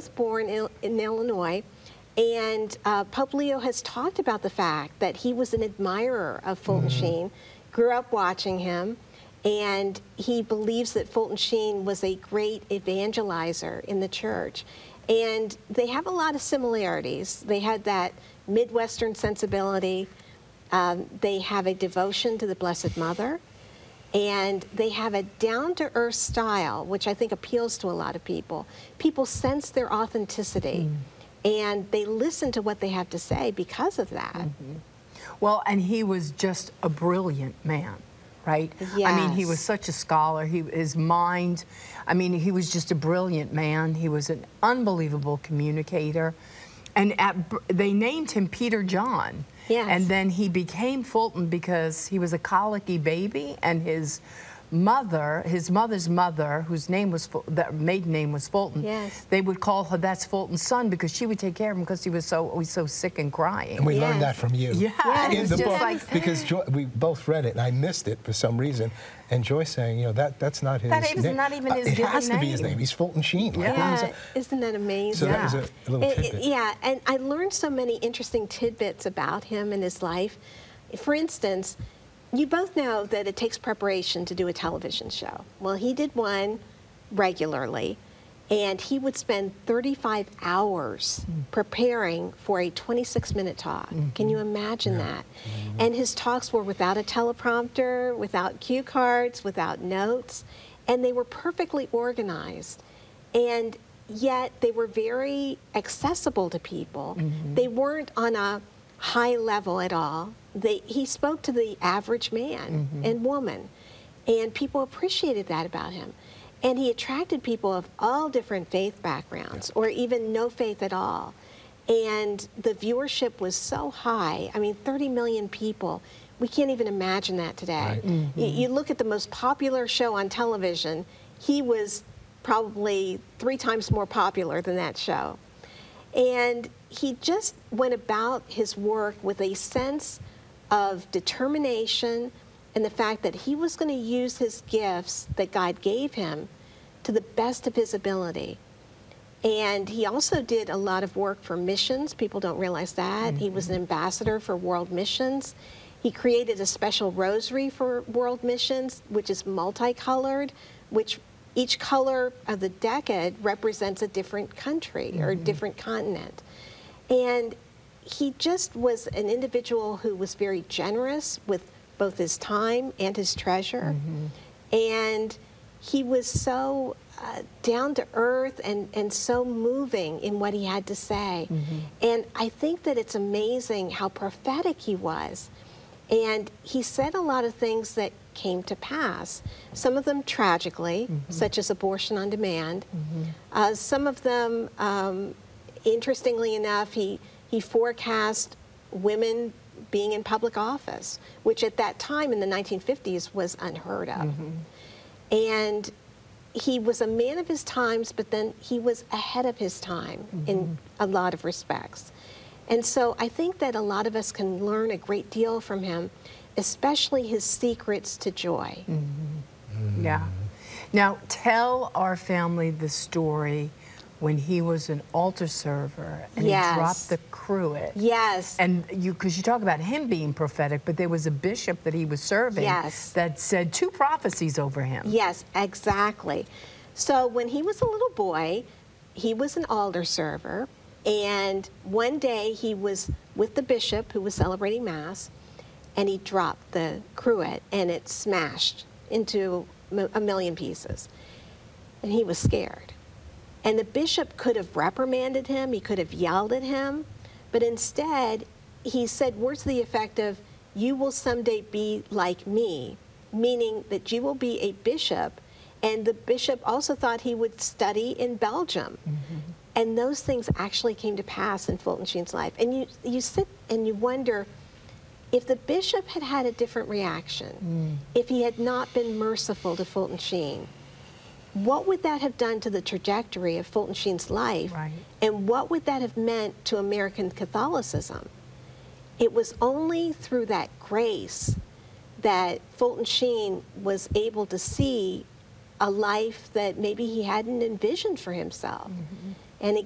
was born in Illinois, and Pope Leo has talked about the fact that he was an admirer of Fulton Sheen, grew up watching him, and he believes that Fulton Sheen was a great evangelizer in the church. And they have a lot of similarities. They had that Midwestern sensibility. They have a devotion to the Blessed Mother. And they have a down-to-earth style, which I think appeals to a lot of people. People sense their authenticity, and they listen to what they have to say because of that. Well, and he was just a brilliant man, right? Yes. I mean, he was such a scholar. His mind, I mean, he was just a brilliant man. He was an unbelievable communicator. And they named him Peter John. Yes. And then he became Fulton because he was a colicky baby, and his mother's mother, whose name was that maiden name was Fulton. Yes. They would call her, that's Fulton's son, because she would take care of him because he was always so sick and crying. And we learned that from you. Yeah, in it was the just book, like, because we both read it, and I missed it for some reason. And Joyce saying, you know, that's not his name. That is not even his It has given to be his name. name. He's Fulton Sheen. Like, Yeah, isn't that amazing? So that was a little tidbit. Yeah, and I learned so many interesting tidbits about him and his life. For instance, you both know that it takes preparation to do a television show. Well, he did one regularly, and he would spend 35 hours preparing for a 26-minute talk. Can you imagine that? And his talks were without a teleprompter, without cue cards, without notes, and they were perfectly organized. And yet they were very accessible to people. They weren't on a high level at all. He spoke to the average man and woman, and people appreciated that about him. And he attracted people of all different faith backgrounds, or even no faith at all. And the viewership was so high. I mean, 30 million people. We can't even imagine that today. Right. You look at the most popular show on television, he was probably 3 times more popular than that show. And he just went about his work with a sense of determination and the fact that he was going to use his gifts that God gave him to the best of his ability. And he also did a lot of work for missions. People don't realize that. He was an ambassador for world missions. He created a special rosary for world missions, which is multicolored, which each color of the decade represents a different country or a different continent. And he just was an individual who was very generous with both his time and his treasure. And he was so down to earth and so moving in what he had to say. And I think that it's amazing how prophetic he was. And he said a lot of things that came to pass, some of them tragically, such as abortion on demand. Some of them, interestingly enough, he forecast women being in public office, which at that time in the 1950s was unheard of. And he was a man of his times, but then he was ahead of his time in a lot of respects. And so I think that a lot of us can learn a great deal from him, especially his secrets to joy. Yeah. Now, tell our family the story when he was an altar server and he dropped the cruet. Yes. And because you talk about him being prophetic, but there was a bishop that he was serving that said 2 prophecies over him. Yes, exactly. So when he was a little boy, he was an altar server, and one day he was with the bishop who was celebrating Mass, and he dropped the cruet, and it smashed into a million pieces. And he was scared. And the bishop could have reprimanded him, he could have yelled at him, but instead he said words to the effect of, "You will someday be like me," meaning that you will be a bishop. And the bishop also thought he would study in Belgium. And those things actually came to pass in Fulton Sheen's life. And you sit and you wonder, if the bishop had had a different reaction, if he had not been merciful to Fulton Sheen, what would that have done to the trajectory of Fulton Sheen's life? And what would that have meant to American Catholicism? It was only through that grace that Fulton Sheen was able to see a life that maybe he hadn't envisioned for himself.